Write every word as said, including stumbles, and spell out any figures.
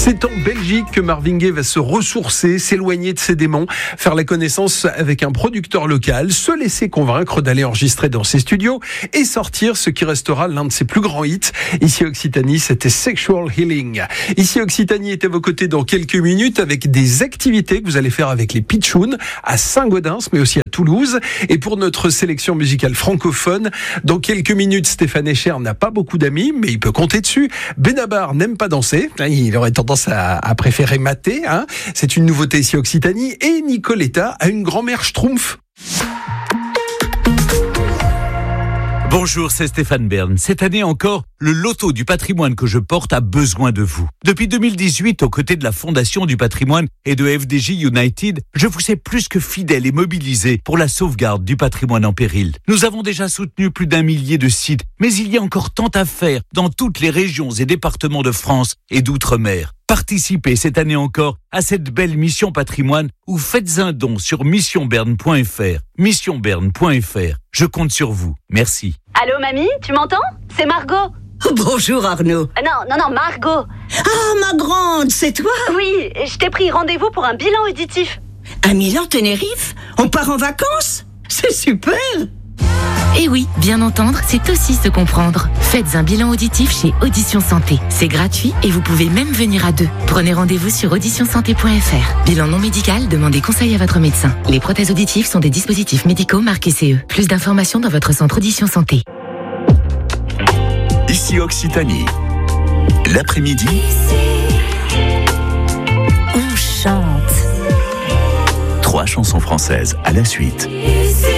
C'est en Belgique que Marvin Gaye va se ressourcer, s'éloigner de ses démons, faire la connaissance avec un producteur local, se laisser convaincre d'aller enregistrer dans ses studios et sortir ce qui restera l'un de ses plus grands hits. Ici Occitanie, c'était Sexual Healing. Ici Occitanie est à vos côtés dans quelques minutes avec des activités que vous allez faire avec les Pitchouns à Saint-Gaudens, mais aussi à Toulouse. Et pour notre sélection musicale francophone, dans quelques minutes, Stéphane Echer n'a pas beaucoup d'amis, mais il peut compter dessus. Benabar n'aime pas danser, il aurait tendance à, à préférer mater, hein. C'est une nouveauté ici Occitanie. Et Nicoletta a une grand-mère schtroumpf. Bonjour, c'est Stéphane Bern. Cette année encore, le loto du patrimoine que je porte a besoin de vous. Depuis deux mille dix-huit, aux côtés de la Fondation du patrimoine et de F D J United, je vous sais plus que fidèle et mobilisé pour la sauvegarde du patrimoine en péril. Nous avons déjà soutenu plus d'un millier de sites, mais il y a encore tant à faire dans toutes les régions et départements de France et d'outre-mer. Participez cette année encore à cette belle mission patrimoine ou faites un don sur mission berne point f r. mission berne point f r. Je compte sur vous. Merci. Allô mamie, tu m'entends? C'est Margot. Bonjour Arnaud. Euh, non, non, non, Margot. Ah, ma grande, c'est toi? Oui, je t'ai pris rendez-vous pour un bilan auditif. À Milan, Tenerife? On part en vacances? C'est super. Et oui, bien entendre, c'est aussi se comprendre. Faites un bilan auditif chez Audition Santé. C'est gratuit et vous pouvez même venir à deux. Prenez rendez-vous sur audition santé point f r. Bilan non médical, demandez conseil à votre médecin. Les prothèses auditives sont des dispositifs médicaux marqués C E. Plus d'informations dans votre centre Audition Santé. Ici Occitanie. L'après-midi, On chante. trois chansons françaises à la suite.